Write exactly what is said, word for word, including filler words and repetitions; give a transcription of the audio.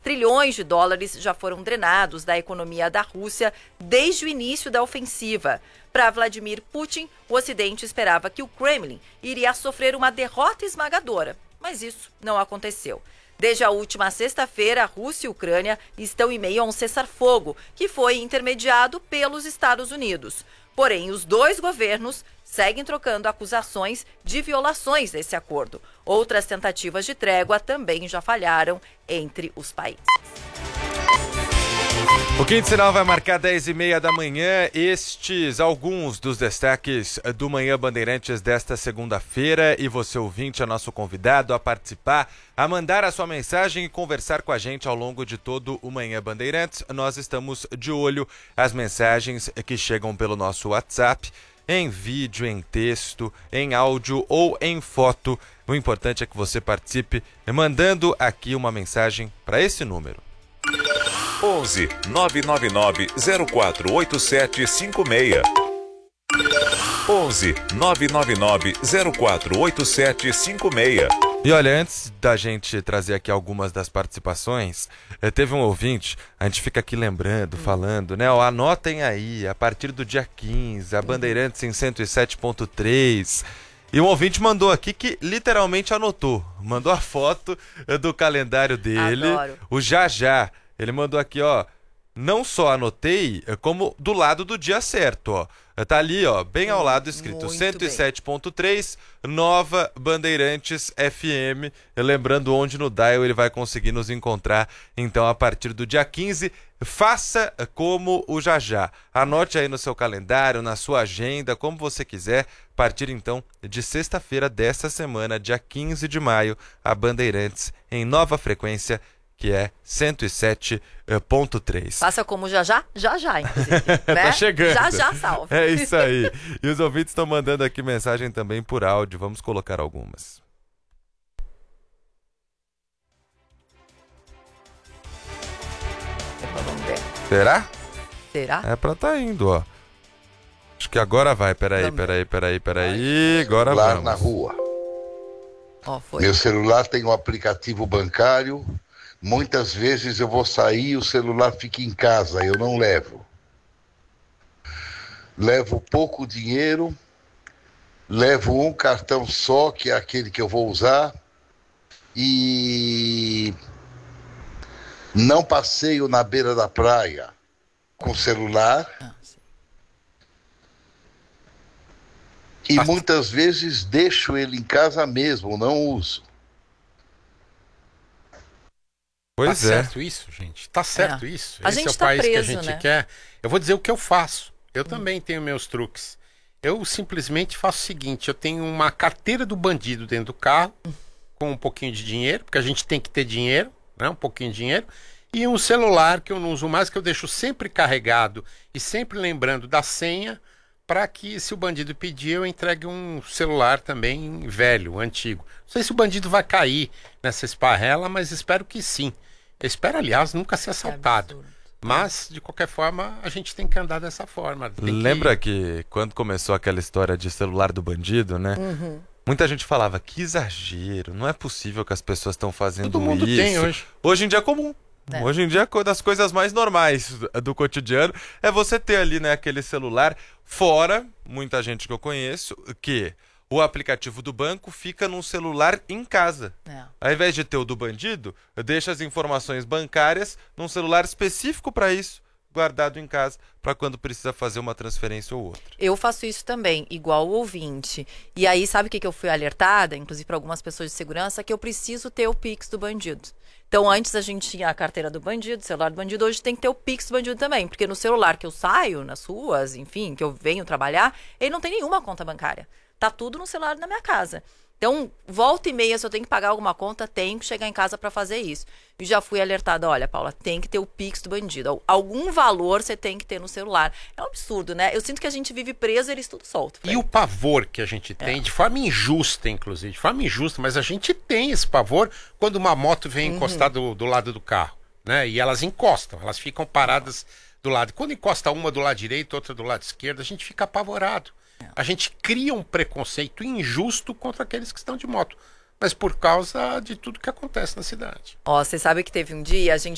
Trilhões de dólares já foram drenados da economia da Rússia desde o início da ofensiva. Para Vladimir Putin, o Ocidente esperava que o Kremlin iria sofrer uma derrota esmagadora, mas isso não aconteceu. Desde a última sexta-feira, a Rússia e a Ucrânia estão em meio a um cessar-fogo, que foi intermediado pelos Estados Unidos. Porém, os dois governos seguem trocando acusações de violações desse acordo. Outras tentativas de trégua também já falharam entre os países. O Quinto Sinal vai marcar dez e meia da manhã. Estes alguns dos destaques do Manhã Bandeirantes desta segunda-feira. E você, ouvinte, é nosso convidado a participar, a mandar a sua mensagem e conversar com a gente ao longo de todo o Manhã Bandeirantes. Nós estamos de olho às mensagens que chegam pelo nosso WhatsApp, em vídeo, em texto, em áudio ou em foto. O importante é que você participe mandando aqui uma mensagem para esse número. onze, nove nove nove, zero quatro oito sete cinco seis. onze, nove nove nove, zero quatro oito sete cinco seis. E olha, antes da gente trazer aqui algumas das participações, eh, teve um ouvinte, a gente fica aqui lembrando, falando, né? Ó, anotem aí, a partir do dia quinze, a Bandeirantes em cento e sete ponto três. E um ouvinte mandou aqui que literalmente anotou, mandou a foto eh, do calendário dele, Adoro. o Já Já. Ele mandou aqui, ó, não só anotei, como do lado do dia certo, ó. Tá ali, ó, bem ao lado escrito Muito cento e sete ponto três, Nova Bandeirantes F M. Lembrando onde no dial ele vai conseguir nos encontrar, então, a partir do dia quinze. Faça como o Já Já. Anote aí no seu calendário, na sua agenda, como você quiser. A partir, então, de sexta-feira dessa semana, dia quinze de maio, a Bandeirantes em nova frequência, que é cento e sete ponto três. Faça como Já Já, Já Já, inclusive. Né? Tá chegando. Já Já salve. É isso aí. E os ouvintes estão mandando aqui mensagem também por áudio. Vamos colocar algumas. Vamos ver. Será? Será? É pra tá indo, ó. Acho que agora vai. Peraí, Vamos peraí, peraí, peraí. Agora Lá vamos. na rua. Ó, foi. Meu celular tem um aplicativo bancário. Muitas vezes eu vou sair e o celular fica em casa, eu não levo. Levo pouco dinheiro, levo um cartão só, que é aquele que eu vou usar, e não passeio na beira da praia com celular. Ah, sim. E muitas vezes deixo ele em casa mesmo, não uso. Pois tá é. certo isso, gente. Tá certo É. isso. A Esse gente é o tá país preso, que a gente né? quer. Eu vou dizer o que eu faço. Eu hum. também tenho meus truques. Eu simplesmente faço o seguinte: eu tenho uma carteira do bandido dentro do carro, hum. com um pouquinho de dinheiro, porque a gente tem que ter dinheiro, né? Um pouquinho de dinheiro, e um celular que eu não uso mais, que eu deixo sempre carregado e sempre lembrando da senha, para que, se o bandido pedir, eu entregue um celular também velho, antigo. Não sei se o bandido vai cair nessa esparrela, mas espero que sim. Eu espero, aliás, nunca ser assaltado. Mas, de qualquer forma, a gente tem que andar dessa forma. Tem Lembra que... que quando começou aquela história de celular do bandido, né? Uhum. Muita gente falava, que exagero, não é possível que as pessoas estão fazendo Todo mundo isso. tem hoje. Hoje em dia é comum. É. Hoje em dia, uma das coisas mais normais do cotidiano é você ter ali, né, aquele celular. Fora, muita gente que eu conheço, que o aplicativo do banco fica num celular em casa. É. Ao invés de ter o do bandido, deixa as informações bancárias num celular específico para isso, guardado em casa, para quando precisa fazer uma transferência ou outra. Eu faço isso também, igual o ouvinte. E aí, sabe o que, que eu fui alertada, inclusive para algumas pessoas de segurança, que eu preciso ter o Pix do bandido. Então, antes a gente tinha a carteira do bandido, o celular do bandido, hoje tem que ter o Pix do bandido também. Porque no celular que eu saio nas ruas, enfim, que eu venho trabalhar, ele não tem nenhuma conta bancária. Tá tudo no celular da minha casa. Então, volta e meia, se eu tenho que pagar alguma conta, tenho que chegar em casa para fazer isso. E já fui alertada, olha, Paula, tem que ter o Pix do bandido. Algum valor você tem que ter no celular. É um absurdo, né? Eu sinto que a gente vive preso e eles tudo solto. E o pavor que a gente tem, é. de forma injusta, inclusive, de forma injusta, mas a gente tem esse pavor quando uma moto vem encostar uhum. do, do lado do carro, né? E elas encostam, elas ficam paradas do lado. Quando encosta uma do lado direito, outra do lado esquerdo, a gente fica apavorado. A gente cria um preconceito injusto contra aqueles que estão de moto, mas por causa de tudo que acontece na cidade. Ó, você sabe que teve um dia, a gente